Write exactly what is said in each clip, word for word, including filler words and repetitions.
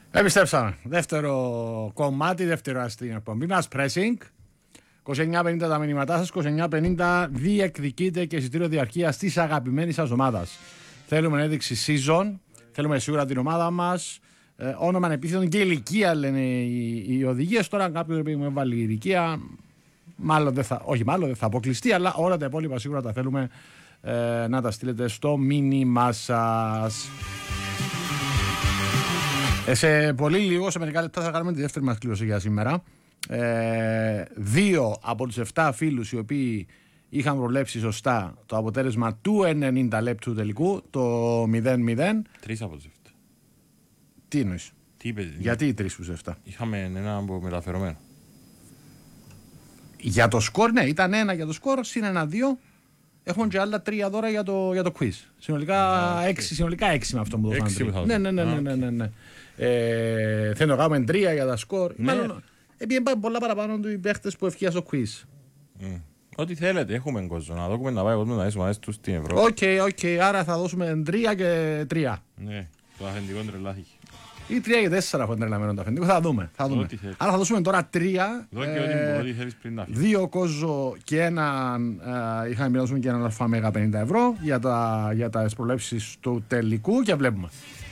Επιστρέψαμε. Δεύτερο κομμάτι, δεύτερο στην εκπομπή μας. Pressing. είκοσι εννιά πενήντα τα μηνύματά σας. είκοσι εννιά πενήντα διεκδικείτε και εισιτήριο διαρκείας της αγαπημένης σας ομάδας. Θέλουμε ένδειξη season. Θέλουμε σίγουρα την ομάδα μας. Ε, όνομα ανεπίθετον και ηλικία λένε οι, οι οδηγίες. Τώρα κάποιος πρέπει να βάλει ηλικία. Μάλλον δεν θα, όχι, μάλλον δεν θα αποκλειστεί, αλλά όλα τα υπόλοιπα σίγουρα τα θέλουμε ε, να τα στείλετε στο μήνυμά σας. Ε, σε πολύ λίγο, σε μερικά λεπτά, θα κάνουμε τη δεύτερη μας κλήρωση για σήμερα. Ε, δύο από τους επτά φίλους οι οποίοι είχαν προβλέψει σωστά το αποτέλεσμα του ενενήντα λεπτού τελικού, το μηδέν μηδέν. Τρεις από τους επτά. Τι εννοείς? Τι είπε, γιατί οι τρεις από τους επτά? Είχαμε ένα από μεταφερομένο. Για το σκορ, ναι, ήταν ένα για το σκορ, συν ένα δύο. Έχουμε και άλλα τρία δώρα για το, για το quiz. Συνολικά, ah, έξι, συνολικά έξι με αυτό που δώσαμε. Ναι, ναι, ναι, ναι, ναι, ναι, ναι. Ε, θέλω να κάνουμε τρία για τα σκορ. Ναι. Μάλλον, επειδή πολλά παραπάνω του οι παίχτες που ευχία στο quiz. Mm. Ό,τι θέλετε, έχουμε κόσμο. Να δούμε να πάει ο κόσμος να δει ομάδες του στην Ευρώπη. Οκ, okay, οκ, okay. Άρα θα δώσουμε τρία και τρία. Ναι, το αφεντικό τρελάθηκε. Ή τρία και τέσσερα από τρελαμένο το αφεντικό. Θα δούμε. Θα δούμε. Άρα θα δώσουμε τώρα τρία. Δω και ε, ό,τι θέλεις πριν να φύγει. Δύο κόζο και έναν. Ε, είχαμε μοιράσουμε και έναν αλφα μέγα πενήντα ευρώ για τα, για τα προλέψεις του τελικού και βλέπουμε.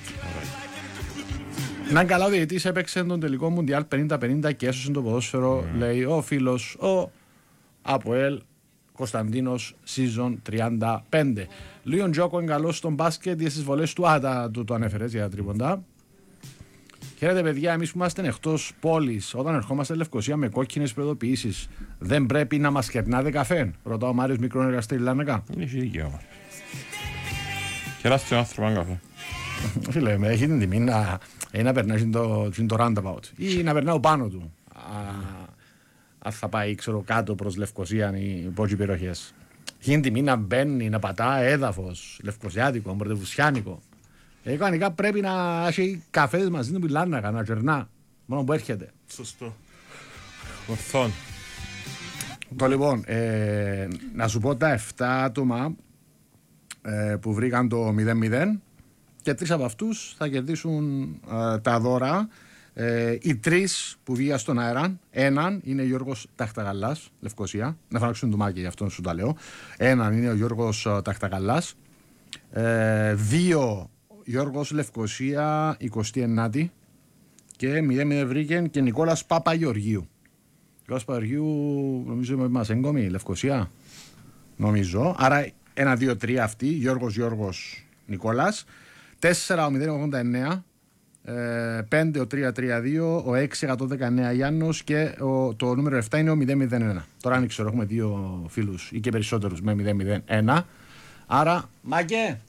Right. Να καλά ο διαιτητής έπαιξε τον τελικό Μουντιάλ πενήντα πενήντα και έσωσε το ποδόσφαιρο, mm. λέει ο φίλος ο ΑΠΟΕΛ Κωνσταντίνος season τριάντα πέντε. Λίον Τζόκο είναι καλός στον μπάσκετ για στις βολές του. Α, τα, του το ανέφερες για τα τρίποντα. Χαίρετε παιδιά, εμείς που είμαστε εκτός πόλης, όταν ερχόμαστε Λευκοσία με κόκκινες προειδοποιήσεις, δεν πρέπει να μας κερνάτε καφέ? Ρωτάω ο Μάριος μικρόν εργαστήρι Λάνεκα. Είναι δικαίωμα. Κεράστε τον άνθρωπο καφέ. Φίλε, έχει την τιμή να, να περνάει το, το roundabout ή να περνάω πάνω του. Αν θα πάει ξέρω, κάτω προς Λευκοσία οι πόκοι περιοχές. Έχει την τιμή να μπαίνει, να πατά έδαφος, λευκοσιάτικο, πρωτευουσιάνικο. Ε, κανονικά πρέπει να έχει καφέδες μαζί του πιλάνακα, να κερνά, μόνο που έρχεται. Σωστό. Ορθόν. Το λοιπόν, ε, να σου πω τα εφτά άτομα ε, που βρήκαν το μηδέν μηδέν και τρεις από αυτούς θα κερδίσουν ε, τα δώρα. Ε, οι τρεις που βγήκαν στον αέρα, έναν είναι ο Γιώργος Ταχταγαλάς, Λευκοσία, να φανάξουν το μάκι, γι' αυτό σου τα λέω. Έναν είναι ο Γιώργος Ταχταγαλάς, ε, δύο Γιώργος Λευκοσία εικοστή ενάτη και μηδέν μηδέν βρήκε και Νικόλας Παπαγεωργίου. Νικόλας Παπαγεωργίου νομίζω με μας έγκομη Λευκοσία νομίζω. Άρα ένα δύο τρία αυτοί, Γιώργος Γιώργος Νικόλας. τέσσερα ο μηδέν ογδόντα εννέα, πέντε ο τρία τρία δύο, ο έξι εκατόν δεκαεννέα Γιάννος και ο, το νούμερο επτά είναι ο μηδέν μηδέν ένα. Τώρα αν ξέρω έχουμε δύο φίλους ή και περισσότερους με μηδέν μηδέν ένα. Άρα Μάκε.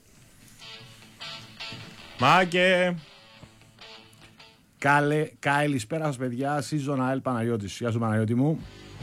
Μάκε! Καλε, καλησπέρα σας παιδιά, season αελ Παναγιώτης. Γεια σου Παναγιώτη μου.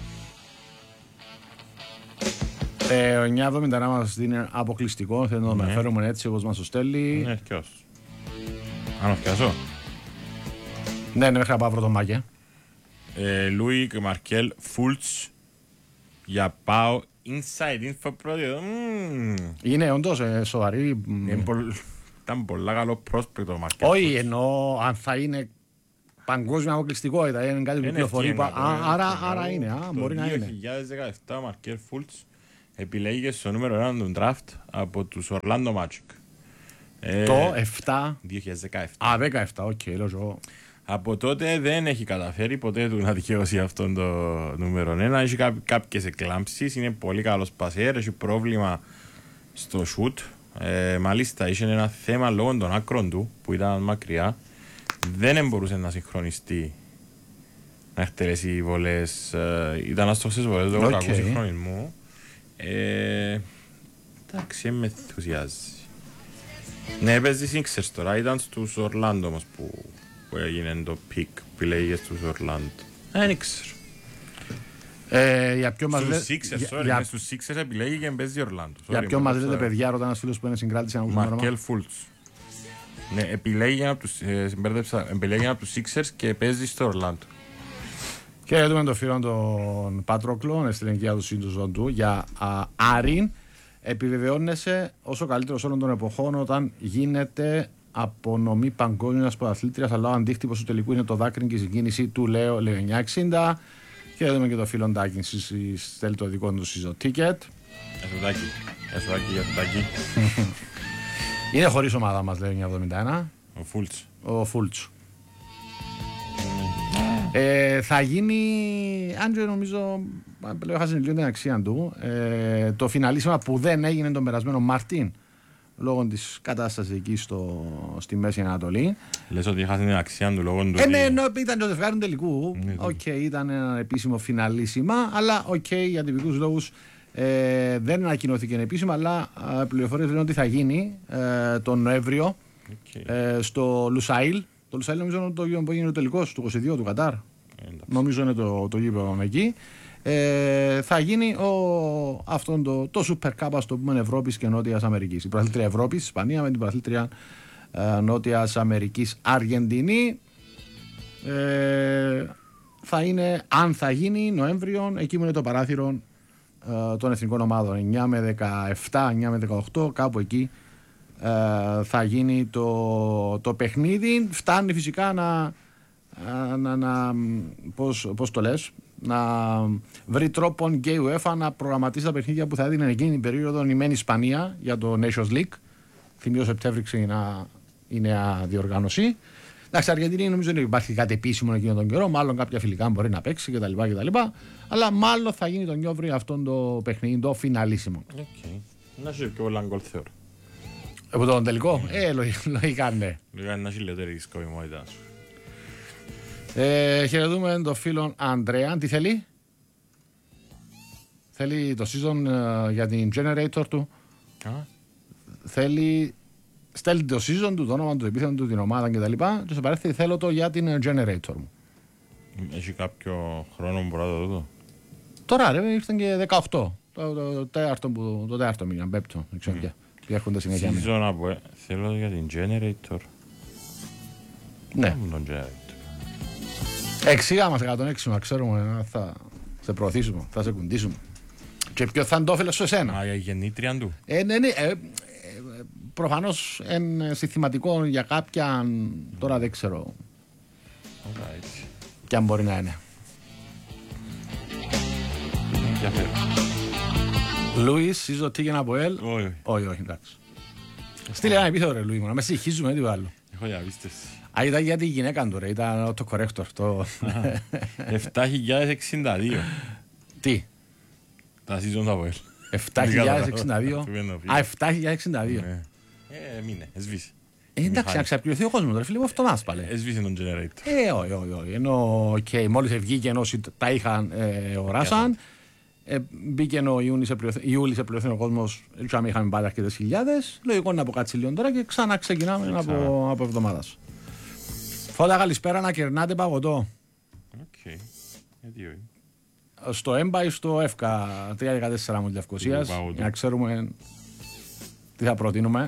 Ε, ο εννιά εβδομήντα ένα μας δίνει αποκλειστικό, θέλω να το μεταφέρουμε έτσι όπως μας το στέλνει. Ναι, ευκαιός. Αν ευκαιάσω. Ναι, ναι, μέχρι να πάω πρώτο Μάκε. Ε, Λούικ Μαρκέλ Φούλτς για πάω inside info πρώτη. Mm. Είναι όντως ε, σοβαρή. Είναι πολύ... Ήταν πολλά καλό πρόσπεκτο ο Μαρκέλ. Όχι, εννοώ αν θα είναι παγκόσμια αποκλειστικότητα, είναι κάτι που κυκλοφορεί. Άρα, άρα είναι, α, μπορεί να είναι. Το δύο χιλιάδες δεκαεπτά ο Μαρκέλ Φούλτς επιλέγηκε στο νούμερο ένα του draft από τους Orlando Magic. Το επτά. δύο χιλιάδες δεκαεπτά. Α, δεκαεπτά, οκ, okay, λέω εγώ. Από τότε δεν έχει καταφέρει ποτέ του να δικαιώσει αυτόν το νούμερο ένα. Έχει κάποιες εκλάμψεις, είναι πολύ καλός πασέρ, έχει πρόβλημα στο shoot. Ε, μάλιστα είχε ένα θέμα λόγω των άκρων του που ήταν μακριά, δεν μπορούσε να συγχρονιστεί, να εκτελέσει βολές, ε, ήταν άστοχες βολές λόγω κακού okay. συγχρονισμού. Ε, εντάξει, με ενθουσιάζει. Ναι, παίζει Sixers τώρα, ήταν στους Ορλάντο όμως που, που έγινε το πικ που λέγε στους Ορλάντο. Δεν ξέρω. Ε, για ποιο μας στους Sixers, sorry, για... στους Sixers επιλέγει και παίζει Ορλάντο. Για ποιο μας λέτε παιδιά, ρωτά ένας φίλος που είναι συγκράτηση. Μαρκέλ Φούλτς. Ναι, επιλέγει ένα από τους, ε, επιλέγει ένα από τους Sixers και παίζει στο Ορλάντο. Και έτουμε τον φίλο τον Πατρόκλο, στην εγκαία του σύντουσον του, για α, Άρην. Επιβεβαιώνεσαι όσο καλύτερος όλων των εποχών όταν γίνεται απονομή παγκόσμια πρωταθλήτρια, αλλά ο αντίκτυπος του τελικού είναι το δάκρυ και η συγκίνηση του Λέο εννιά εξήντα. Και δούμε και το φίλο Ντάκη, στέλνει το δικό του σύζο ticket. Εσουδάκι, εσουδάκι, εσουδάκι. Είναι χωρίς ομάδα μας, λέει εννιά εβδομήντα ένα. Ο Φούλτς. Ο Φούλτς. Ε, θα γίνει, αν και νομίζω, πλέον έχασε λίγο την αξία του, ε, το φιναλίσιμα που δεν έγινε τον περασμένο Μαρτίν, λόγω της κατάστασης εκεί στο, στη Μέση Ανατολή. Λες ότι έχασε την αξία του λόγω του. Ε, ναι, ναι, ήταν το ζευγάρι του τελικού. Οκ, okay, ήταν ένα επίσημο φιναλίσιμα, αλλά οκ, okay, για τυπικούς λόγους ε, δεν ανακοινώθηκε επίσημα, αλλά ε, πληροφορίες λένε ότι θα γίνει ε, τον Νοέμβριο okay. ε, στο Λουσάιλ. Το Λουσάιλ νομίζω είναι το γήπεδο που έγινε το τελικός του είκοσι δύο του Κατάρ. Ε, νομίζω είναι το, το γήπεδο εκεί. Ε, θα γίνει ο, αυτόν το, το Super Cup, ας το πούμε, Ευρώπης και Νότιας Αμερικής. Η πρωταθλήτρια Ευρώπης, Ισπανία, με την πρωταθλήτρια ε, Νότιας Αμερικής, Αργεντινή. Ε, θα είναι, αν θα γίνει, Νοέμβριο, εκεί μου είναι το παράθυρο ε, των εθνικών ομάδων. εννιά με δεκαεπτά, εννιά με δεκαοκτώ, κάπου εκεί ε, θα γίνει το, το παιχνίδι. Φτάνει φυσικά να, να, να πώς, πώς το λες, να βρει τρόπον και η UEFA να προγραμματίσει τα παιχνίδια που θα έδινε εκείνη την περίοδο η μεν Ισπανία για το Nations League. Θυμίζω Σεπτέμβρη ξεκινά η νέα διοργάνωση. Εντάξει, Αργεντινή νομίζω δεν υπάρχει κάτι επίσημο εκείνο τον καιρό. Μάλλον κάποια φιλικά μπορεί να παίξει κτλ. κτλ. Αλλά μάλλον θα γίνει τον Νιόβρη αυτό το παιχνίδι, το φιναλίσιμο. Okay. Να σου πει πολλά γκολ θεωρώ. Από τον τελικό, mm. ε, λογικά ναι. Λογικά να σου λέει η σκοπιμότητά σου. Ε, χαιρετούμε τον φίλον Ανδρέα. Τι θέλει? Θέλει το season uh, για την generator του. Α. Θέλει. Στέλνει το season του, το όνομα του, το επίθετο του, την ομάδα κτλ. Και σε παρέθει θέλω το για την generator μου. Έχει κάποιο χρόνο που μπορώ να το δω? Τώρα ρε, ήρθαν και δεκαοκτώ. Το, το, το τέταρτο που το τέταρτο μήνα, πέπτο. Δεν ξέρω mm. πια. Έρχονται συνέχεια. Season από, θέλω για την generator. Ναι. Τον generator. Εξήγα μας εκατόν έξι, να ξέρουμε, θα σε προωθήσουμε, θα σε κουντήσουμε. Και ποιο θα είναι το όφελος σε εσένα. Α, για γεννήτρια του. Ε, ναι, ναι, ε, ε, προφανώς είναι συστηματικό για κάποιαν, τώρα δεν ξέρω right. κι αν μπορεί να είναι. Ενδιαφέρον. Λούις, σύζω Τίγεν από ελ. Όχι, όχι, όχι, εντάξει. Στείλε ένα επίθετο ρε Λούις μου, να με συγχύζουμε τίποτα άλλο. Έχω διαπίστευση. Α, ήταν για τη γυναίκα του ρε, ήταν το corrector. Το... επτά χιλιάδες εξήντα δύο. Τι? Τα season θα πω. επτά χιλιάδες εξήντα δύο. Α, επτά χιλιάδες εξήντα δύο. Ε, μείνε, εσβήσε. Ε, εντάξει, να ξαπληρωθεί ο κόσμος τώρα, φίλε μου, αυτό μας πάλι. Εσβήσε τον generator. Ε, όχι, όχι, όχι. Ενώ και μόλις βγήκε ενώ τα είχαν οράσαν, μπήκε ο Ιούλη σε πληρωθεί ο κόσμος, έτσι είχαμε πάλι αρκετές χιλιάδες. Λογικό να αποκάτσει λίγο τώρα και ξανά ξεκινάμε από εβδομάδας. Φώτα καλησπέρα, να κερνάτε παγωτό. Οκ. Γιατί όχι. Στο ΕΜΠΑ ή στο ΕΦΚΑ τρία δεκατέσσερα μου Λευκωσίας, για να ξέρουμε τι θα προτείνουμε.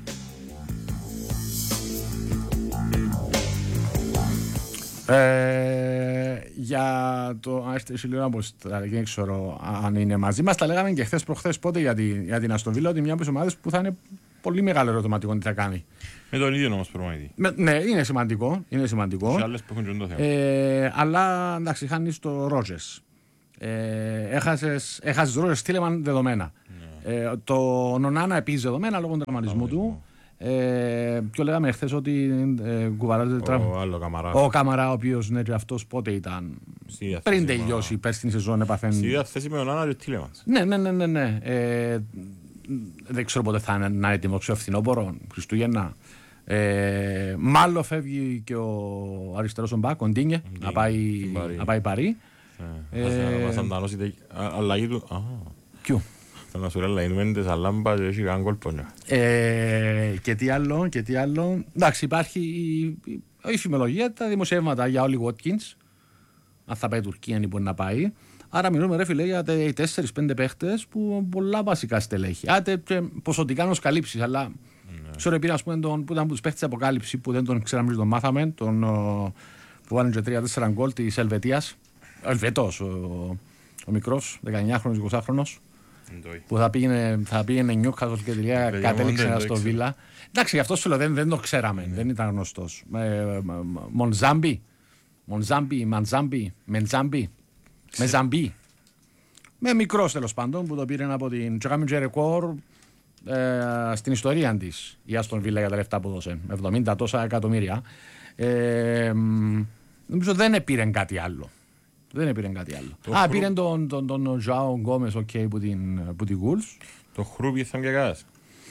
Ε, για το αν έρθει η Σιλίωνα που δεν ξέρω αν είναι μαζί μας, τα λέγαμε και χθες προχθές πότε για, τη, για την Αστον Βίλα, ότι μια από τις ομάδες που θα είναι πολύ μεγάλο ερωτηματικό τι θα κάνει. Με τον ίδιο όμως προπονητή. Ναι, είναι σημαντικό. Είναι σημαντικό. Σε άλλες που έχουν το θέμα. Ε, αλλά εντάξει, χάνεις το Ρότζες. Ε, έχασες, έχασες Ρότζες, Τίλεμαν δεδομένα. Ναι. Ε, το Νονάνα επίσης δεδομένα λόγω του τραυματισμού του. Ε, και λέγαμε χθες ότι ε, κουβαράζεται τραυμα. Ο άλλο Καμαρά. Ο Καμαρά, ο οποίος ναι, αυτός πότε ήταν. Στη πριν τελειώσει, πες στην σεζόν επαφέν. Στη διαθέση με τον Νονάνα και ο Τίλεμανς. Ναι, ναι, ναι, ναι. ναι. Ε, δεν ξέρω πότε θα είναι να έτοιμο το φθινόπωρο, Χριστούγεννα. Ε, μάλλον φεύγει και ο αριστερός ο Μπακ, ο Ντίνιε, να πάει, να πάει Παρί. Μας αντανώσετε αλλαγή του. Ποιου? Θα να σου λέει μένετε σαν λάμπα και έχει καν κόλπο. Και τι άλλο, και τι άλλο. Εντάξει, υπάρχει η φημολογία, τα δημοσιεύματα για Όλι Watkins. Αν θα πάει η Τουρκία, αν μπορεί να πάει. Άρα μιλούμε ρε φίλε για τέσσερις πέντε παίχτες που πολλά βασικά στελέχη. Άτε ποσοτικά να τους καλύψεις, αλλά ναι. Ξέρω επειδή ας πούμε τον, που ήταν από τους παίχτες της αποκάλυψη που δεν τον ξέραμε, τον μάθαμε, τον, που βάλουν και τρία τέσσερα γκολ της Ελβετίας. Ο Ελβετός, ο, ο μικρός, δεκαεννιάχρονος, εικοσάχρονος. που θα πήγαινε, θα πήγαινε Νιούκασλ και τελικά κατέληξε στο Βίλα. Εντάξει, γι' αυτό σου λέω δεν, δεν το ξέραμε, mm. δεν ήταν γνωστός. Ε, Μονζάμπι, Μονζάμπι, Μαντζάμπι, Μεντζάμπι, Μεζάμπι. Με μικρός τέλος πάντων που το πήρε από την Τζοκάμιντζε ρεκόρ ε, στην ιστορία της η Άστον Βίλα για τα λεφτά που δώσε. εβδομήντα τόσα εκατομμύρια. Ε, νομίζω δεν πήρε κάτι άλλο. Δεν έπαιρε κάτι άλλο. Το Α, χρου... πήρε τον, τον, τον Ζωάο Γκόμες okay, που την, που την Γουλς. Το Χρούμπι θα mě κάνεις.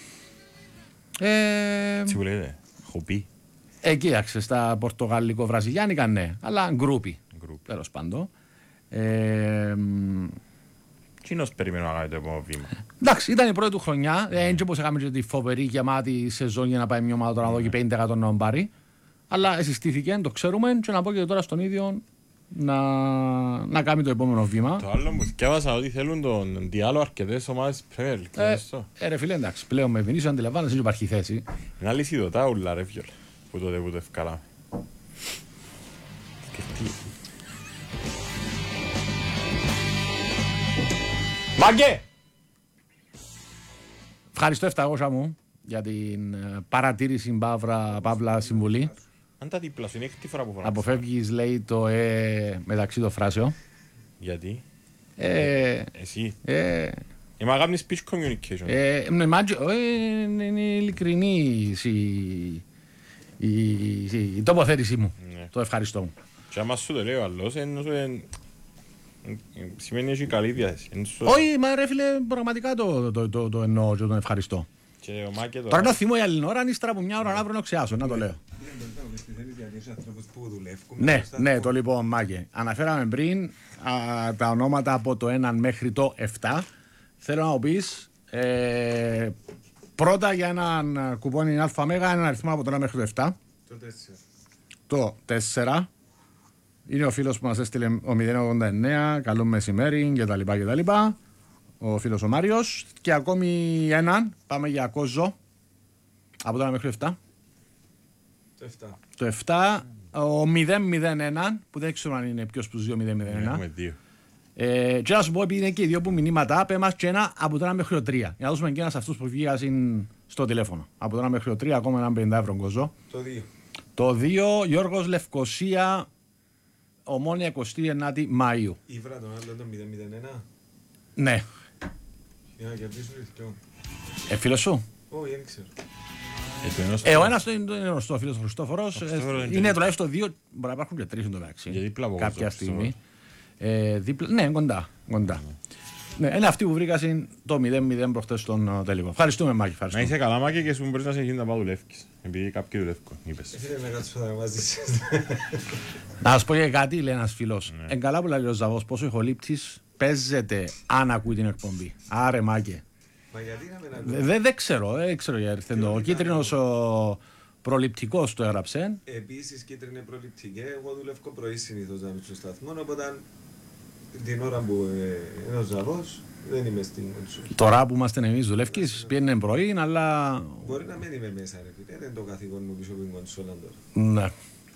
Ε... Τι που λέτε, Χουπί. Ε, κοίταξε, στα πορτογαλικό-βραζιλιάνικα ναι, αλλά γκρούπι, τέλος πάντων. Ε, Κίνος περιμένω να κάνει το επόμενο βήμα. Εντάξει, ήταν η πρώτη του χρονιά. Δεν είναι όπως είχαμε και τη φοβερή γεμάτη σεζόν για να πάει μια ομάδα τώρα να δω και πενήντα τοις εκατό να τον πάρει. Αλλά συστήθηκε, το ξέρουμε και να πω και τώρα στον ίδιο να, να κάνει το επόμενο βήμα. Το άλλο μου θυκεύασα ότι θέλουν τον διάλογο αρκετές ομάδες Premier League. Ε, ε, ρε φίλε, εντάξει, πλέον με Βινίσιο αντιλαμβάνεσαι ότι υπάρχει θέση. Είναι αλήθεια το τάουλα ρε φίλε, που τότε που το ευκάλαμε. Μάγκε! Ευχαριστώ εφτακόσια μου για την παρατήρηση Παύλα, Παύλα συμβουλή. Αν τα δίπλα σου είναι έκτη φορά που φοράς. Αποφεύγεις λέει το ε μεταξύ των φράσεων. Γιατί? Ε, Εσύ. Ε, Είμαι αγάπης speech communication. Ε, ναι, μάτζο, ε, είναι ειλικρινής η, η, η, η τοποθέτησή μου. Ναι. Το ευχαριστώ μου. Και άμα σου το λέω άλλος, σημαίνει έχει καλή διάθεση. Όχι, μα ρε φίλε, πραγματικά το, το, το, το εννοώ και τον ευχαριστώ. Τώρα το θυμώ η άλλη ώρα, αν ύστερα από μια ώρα αύριο να ξεάσω, να το λέω. Ναι, ναι, το λοιπόν, Μάκε. Αναφέραμε πριν α, τα ονόματα από το ένα μέχρι το επτά. Θέλω να μου πεις ε, πρώτα για έναν κουπόνι ΑΜ έναν αριθμό από το ένα μέχρι το επτά. Το τέσσερα. Το τέσσερα. Είναι ο φίλος που μας έστειλε ο μηδέν ογδόντα εννέα, καλό μεσημέρι κτλ. κτλ. Ο φίλος ο Μάριος. Και ακόμη έναν, πάμε για Κόζο. Από το ένα μέχρι το επτά. Το επτά. Το επτά, ο μηδέν μηδέν ένα, που δεν ξέρω αν είναι ποιος που ζει ο μηδέν μηδέν ένα. Έχουμε δύο. Ε, και να σου πω, επειδή είναι και οι δύο που μηνύματα, πέμας και ένα από το ένα μέχρι το τρία. Για να δώσουμε και ένα σε αυτούς που βγήκαν στο τηλέφωνο. Από το ένα μέχρι το τρία, ακόμα έναν πενήντα ευρώ Κόζο. Το δύο. Το δύο, Γιώργος Λευκοσία, Ομόνια εικοστή ενάτη Μαΐου. Ήβρα τον άλλο το μηδέν μηδέν ένα. Ναι. Για να κερδίσουν οι δυο. Ε, φίλος σου. Όχι, δεν ξέρω. Ε, ο ένας είναι γνωστό, ο φίλος ο Χριστόφορος. Είναι τουλάχιστον δύο, μπορεί να υπάρχουν και τρεις εντωμεταξύ. Κάποια στιγμή. Ε, δίπλα, ναι, κοντά. κοντά. Ναι, είναι αυτοί που βρήκαν το μηδέν μηδέν προχτές στον τελικό. Ευχαριστούμε, Μάκη. Να είσαι καλά, Μάκη, και σου μπορείς να συνεχίσεις να πάω δουλεύκεις. Επειδή κάποιοι δουλεύκουν, είπες. Να σας πω και κάτι, λέει ένας φίλος. Εν καλά που λέει ο Ζαβός, πόσο ηχολήπτης παίζεται αν ακούει την εκπομπή. Άρε, Μάκη. Δεν ξέρω, δεν ξέρω γιατί ήρθε το. Ο κίτρινος ο προληπτικός το έγραψε. Επίσης, κίτρινη προληπτική. Εγώ δουλεύω πρωί συνήθως να είμαι στο σταθμό, οπότε την ώρα που είναι ο Ζαβός δεν είμαι στην κονσόλη. Τώρα που είμαστε εμείς δουλεύκεις, πιένε πρωί, αλλά... Μπορεί να μην είμαι μέσα, ρε φίλε. Δεν είναι το καθήκον μου πίσω από την κονσόλα τώρα. Ναι.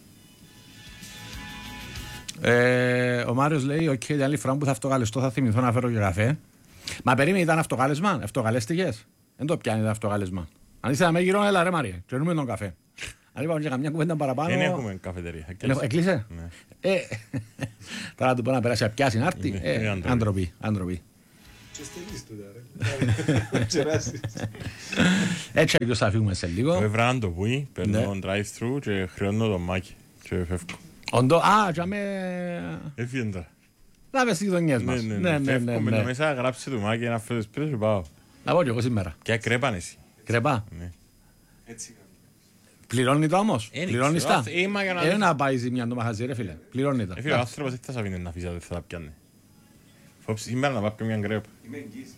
Ε, ο Μάριος λέει: Οκ, την άλλη φορά που θα αυτοκαλεστώ θα θυμηθώ να φέρω και καφέ. Μα περίμενε, ήταν αυτοκάλεσμα, αυτοκαλέστηκες. Δεν το πιάνει το αυτοκάλεσμα. Αν είσαι να με γύρω, έλα ρε Μάρια, τρώνουμε τον καφέ. Αν είπαμε και καμιά κουβέντα παραπάνω. Δεν έχουμε καφετερία. Εκλείσε. Ναι. Ε, τώρα του πω να περάσει από πιάση να έρθει. Ε, άντροποι, άντροποι. Και στέλνεις του τώρα. Έτσι αλλιώς θα φύγουμε σε λίγο. Έβραν το πουί, παίρνω drive-thru και χρεώνω το μάκι και φεύγω. Όντω, α, και με... Έφυγε τώρα. Να μες στις γειτονιές μας. Ναι, ναι, ναι. Φεύγω με μέσα, γράψε το μάκι, ένα φέτος πίσω και πάω. Να πω και εγώ σήμερα. Και κρέπαν εσύ. Κρέπα. Έτσι. Πληρώνει το όμως. Πληρώνεις τα. Είναι να πάει ζημιά το μαχαζί ρε φίλε. Πληρώνει τα. Φίλε, ο άνθρωπος δεν θα σ' αφήνει να αφήσει, δεν θα τα πιάνει. Φόψη σήμερα να πάει πιο μια κρέπα. Είμαι εγγύης.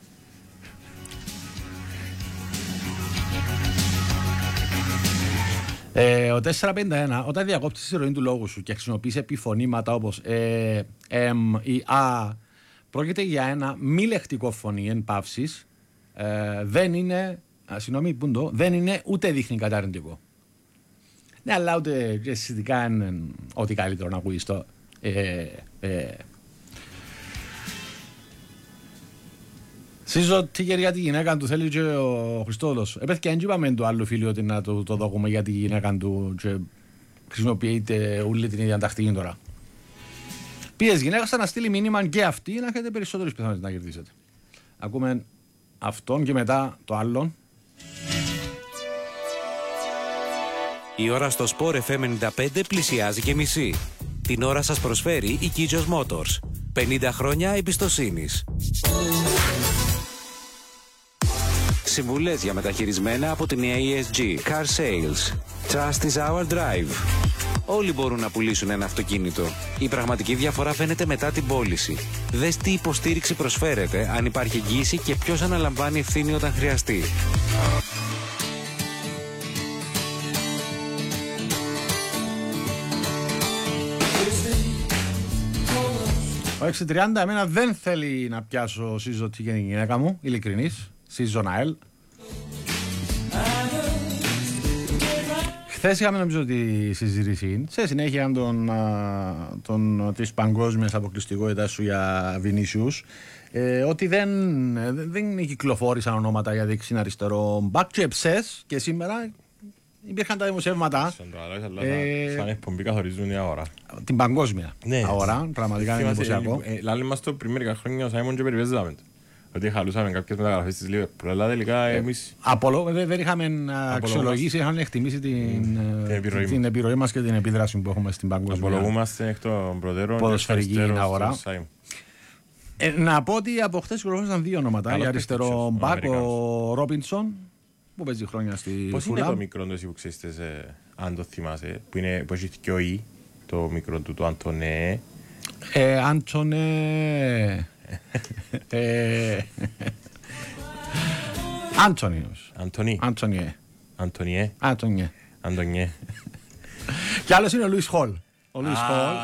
Ε, ο τετρακόσια πενήντα ένα, όταν διακόψεις τη ροή του λόγου σου και χρησιμοποιείς επιφωνήματα όπως ε, εμ ή α, πρόκειται για ένα μη λεκτικό φωνή εν παύσης, ε, δεν είναι, α, συγγνώμη, πούντο, δεν είναι ούτε δείχνει κάτι αρνητικό. Ναι, αλλά ούτε και αισθητικά είναι ό,τι καλύτερο να ακούεις το. Ε, ε, Σύζο τίγερ για τη γυναίκα του θέλει και ο Χριστόδουλος. Επέθηκε αν είπαμε το άλλο φίλο ότι να το, το δώκουμε για τη γυναίκα του και χρησιμοποιείται όλη την ίδια τακτική τώρα. Πιες γυναίκα θα να στείλει μήνυμα και αυτή να έχετε περισσότερες πιθανότητες να κερδίσετε. Ακούμε αυτόν και μετά το άλλον. Η ώρα στο Sport εφ εμ ενενήντα πέντε πλησιάζει και μισή. Την ώρα σας προσφέρει η Kijos Motors. πενήντα χρόνια εμπιστοσύνης. Συμβουλές για μεταχειρισμένα από την ι ες τζι Car Sales. Trust is our drive. Όλοι μπορούν να πουλήσουν ένα αυτοκίνητο. Η πραγματική διαφορά φαίνεται μετά την πώληση. Δες τι υποστήριξη προσφέρεται, αν υπάρχει εγγύηση και ποιος αναλαμβάνει ευθύνη όταν χρειαστεί. Ο έξι τριάντα εμένα δεν θέλει να πιάσω Σύζο τι γίνει η γυναίκα μου, ειλικρινής, Σύζο Ναέλ. Χθες είχαμε νομίζω τη συζήτηση σε συνέχεια των, των, της παγκόσμιας αποκλειστικότητας σου για Βινίσιους ε, ότι δεν, δεν κυκλοφόρησαν ονόματα για δεξιν αριστερό μπακ και ψες και σήμερα υπήρχαν τα δημοσιεύματα. Σαν εκπομπή καθορίζουν η αγορά. Την παγκόσμια ναι. αγορά, πραγματικά είναι εντυπωσιακό. Λάλη μας το πριν μερικά χρόνια ο Σάιμον και περιπέζαμε. Ότι χαλούσαμε κάποιες μεταγραφές της Λίβερπουλ, αλλά τελικά εμείς... Απολο, δεν είχαμε αξιολογήσει, είχαμε εκτιμήσει την, την, την επιρροή μας και την επίδραση που έχουμε στην παγκόσμια απολογούμαστε εκ των προτέρων ποδοσφαιρική αγορά. Ε, να πω ότι από χτες κυκλοφόρησαν δύο ονόματα. Για αριστερό μπακ, ο Ρόπινσον, που παίζει χρόνια στη Φούλαμ. Πώς είναι το μικρό του εσύ που ξέρεις, αν το θυμάσαι, που, είναι, που έχει και ο Ι, το μικρό του, το Αντωνέ. Ε, Άντωνε... Άντωνιος. Αντωνί. Άντωνιε. Αντωνιέ. Άντωνιε. Αντωνιέ. Και άλλος είναι ο Λουίς Χολ. Ο Λουίς Χολ.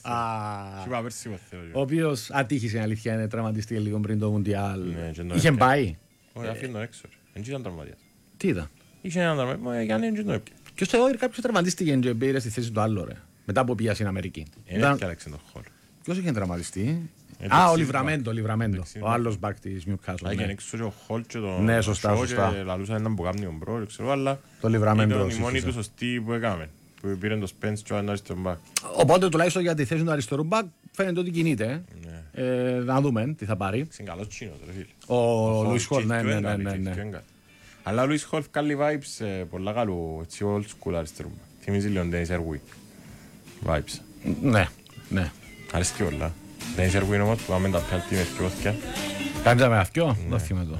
Ο οποίος ατύχησε, αλήθεια, είναι τραυματιστεί λίγο πριν το Μουντιάλ. Είχε πάει. Όχι, αφήνει τον έξω. Δεν ήταν τραυματίας. Τι ήταν. Είχε έναν τραυματία, γιατί δεν τον έπιε. Και ως εδώ κάποιος τραυματίστηκε και πήρε στη θέση του άλλου, ρε. Μετά από πήγα στην Αμερική. Είναι και άλλαξε τον Χολ. Ποιος είχε τραυματιστεί. Α, ο Λιβραμέντο, Λιβραμέντο. Ο άλλος μπακ της Νιουκάσλ. Έγινε έξω και ο Χολ και τον ναι, σωστά, σωστά. Και λαλούσαν έναν που κάνει τον μπρο, ξέρω, αλλά το Λιβραμέντο ήταν η μόνη του σωστή που έκαμε. Που πήραν το Σπέντς και ο αριστερό μπακ. Οπότε τουλάχιστον για τη θέση του αριστερού μπακ φαίνεται ότι κινείται. Ναι. Ε, να δούμε τι θα πάρει. Είναι καλός Τσίνος, ρε φίλε. Ο Λουίς Χολ, ναι, ναι, ναι, ναι. Αλλά ο Λουίς Χολ βγάλει vibes πολλά καλού, έτσι old school αριστερού μπακ. Θυμίζει λίγο Ντένις Ερουί. Vibes. Ναι, ναι. Αρέσκει όλα. Ντένις Ερουί όμως που πάμε τα πιάλτη με ευκαιώθηκια. Κάνεις με αυκιό, το θυμάμαι το.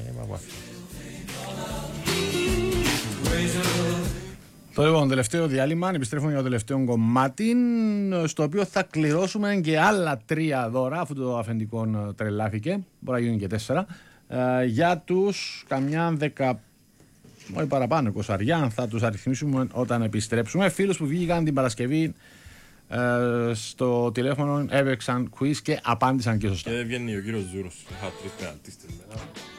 Το λοιπόν, τελευταίο διάλειμμα, επιστρέφουμε για το τελευταίο κομμάτι, στο οποίο θα κληρώσουμε και άλλα τρία δώρα, αφού το αφεντικό τρελάθηκε, μπορεί να γίνουν και τέσσερα, για τους καμιά δεκα, όχι παραπάνω, εικοσαριά, θα τους αριθμίσουμε όταν επιστρέψουμε. Φίλους που βγήκαν την Παρασκευή στο τηλέφωνο, έπαιξαν quiz και απάντησαν και σωστά. Και δεν βγαίνει ο κύριος Ζούρος, είχα τρεις πεναλτίστες μετά.